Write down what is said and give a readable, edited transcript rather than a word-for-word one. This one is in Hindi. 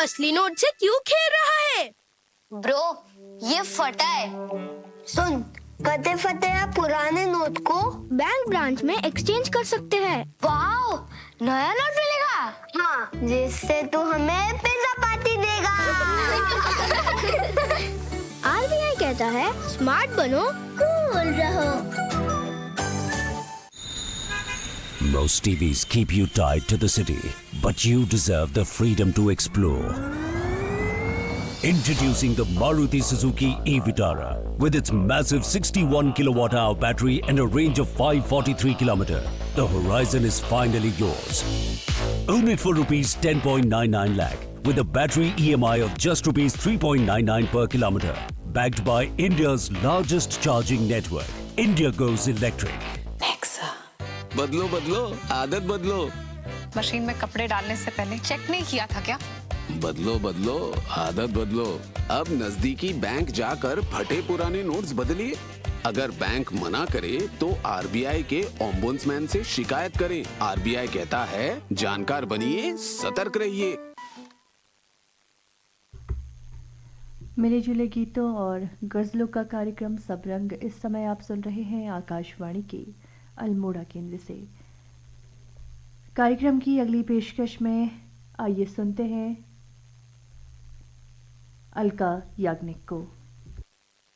असली नोट से क्यों खेल रहा है? ब्रो, ये फटा है। सुन, कते फटे या पुराने नोट को बैंक ब्रांच में एक्सचेंज कर सकते हैं। वाओ, नया नोट मिलेगा। हाँ, जिससे तू हमें पिज्जा पार्टी देगा। RBI कहता है स्मार्ट बनो, कूल रहो। Most TVs keep you tied to the city, but you deserve the freedom to explore. Introducing the Maruti Suzuki e-Vitara with its massive 61 kilowatt-hour battery and a range of 543 km. The horizon is finally yours. Own it for rupees 10.99 lakh with a battery EMI of just rupees 3.99 per kilometer. Backed by India's largest charging network. India goes electric. बदलो बदलो, आदत बदलो। मशीन में कपड़े डालने से पहले चेक नहीं किया था क्या? बदलो बदलो, आदत बदलो। अब नजदीकी बैंक जाकर फटे पुराने नोट्स बदलिए। अगर बैंक मना करे तो RBI के ओम्बुड्समैन से शिकायत करें। RBI कहता है जानकार बनिए, सतर्क रहिए। मिले जुले गीतों और गजलों का कार्यक्रम सब रंग इस समय आप सुन रहे हैं आकाशवाणी के अल्मोड़ा केंद्र से। कार्यक्रम की अगली पेशकश में आइए सुनते हैं अलका याग्निक को।